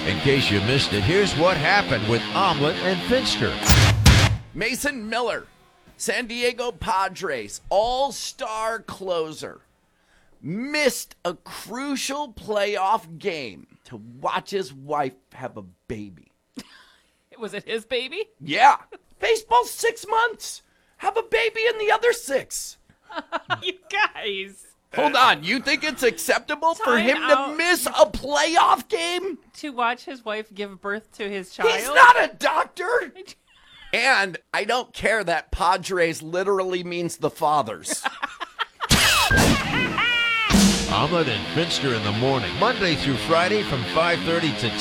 In case you missed it, here's what happened with Omelet and Finster. Mason Miller, San Diego Padres, all-star closer, missed a crucial playoff game to watch his wife have a baby. Was it his baby? Yeah. Baseball's 6 months. Have a baby in the other 6. You guys. Hold on. You think it's acceptable for Time him out. to miss a playoff game? To watch his wife give birth to his child? He's not a doctor. And I don't care that Padres literally means the fathers. Omelet and Finster in the morning, Monday through Friday from 5:30 to